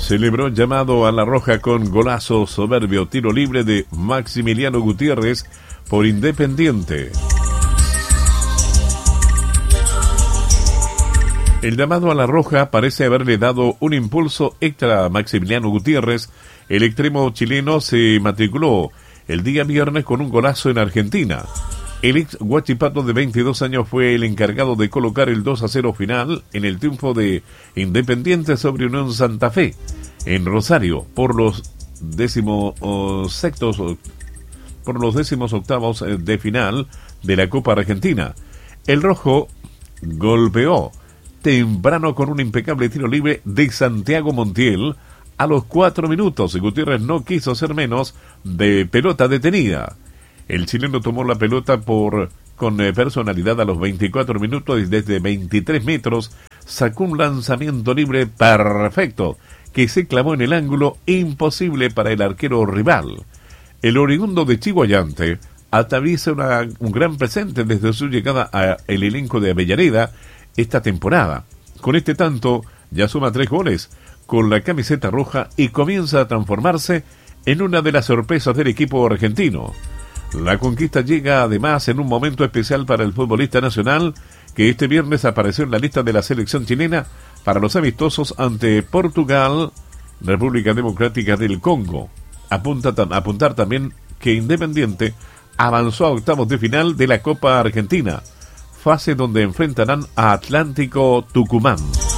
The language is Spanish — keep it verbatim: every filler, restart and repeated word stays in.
celebró llamado a la roja con golazo soberbio, tiro libre de Maximiliano Gutiérrez por Independiente. El llamado a la roja parece haberle dado un impulso extra a Maximiliano Gutiérrez. El extremo chileno se matriculó el día viernes con un golazo en Argentina. El ex Huachipato de veintidós años fue el encargado de colocar el dos a cero final en el triunfo de Independiente sobre Unión Santa Fe en Rosario por los décimos sextos, por los décimos octavos de final de la Copa Argentina. El rojo golpeó temprano con un impecable tiro libre de Santiago Montiel a los cuatro minutos. Gutiérrez no quiso ser menos de pelota detenida. El chileno tomó la pelota por con personalidad a los veinticuatro minutos y desde veintitrés metros sacó un lanzamiento libre perfecto que se clavó en el ángulo imposible para el arquero rival. El oriundo de Chihuayante atraviesa una, un gran presente desde su llegada al elenco de Avellaneda esta temporada. Con este tanto ya suma tres goles con la camiseta roja y comienza a transformarse en una de las sorpresas del equipo argentino. La conquista llega además en un momento especial para el futbolista nacional que este viernes apareció en la lista de la selección chilena para los amistosos ante Portugal, República Democrática del Congo. Apunta, apuntar también que Independiente avanzó a octavos de final de la Copa Argentina, fase donde enfrentarán a Atlántico Tucumán.